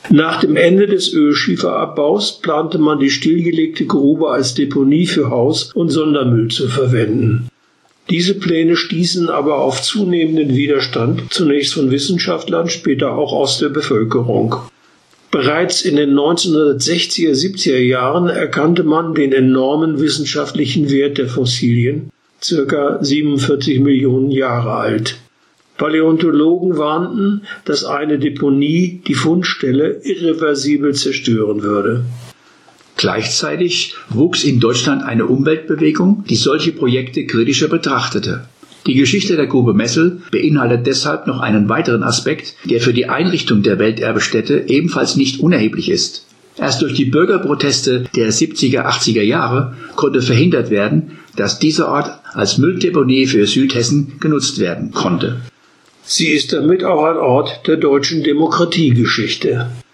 Nach dem Ende des Ölschieferabbaus plante man die stillgelegte Grube als Deponie für Haus- und Sondermüll zu verwenden. Diese Pläne stießen aber auf zunehmenden Widerstand, zunächst von Wissenschaftlern, später auch aus der Bevölkerung. Bereits in den 1960er, 70er Jahren erkannte man den enormen wissenschaftlichen Wert der Fossilien, ca. 47 Millionen Jahre alt. Paläontologen warnten, dass eine Deponie die Fundstelle irreversibel zerstören würde. Gleichzeitig wuchs in Deutschland eine Umweltbewegung, die solche Projekte kritischer betrachtete. Die Geschichte der Grube Messel beinhaltet deshalb noch einen weiteren Aspekt, der für die Einrichtung der Welterbestätte ebenfalls nicht unerheblich ist. Erst durch die Bürgerproteste der 70er, 80er Jahre konnte verhindert werden, dass dieser Ort als Mülldeponie für Südhessen genutzt werden konnte. Sie ist damit auch ein Ort der deutschen Demokratiegeschichte.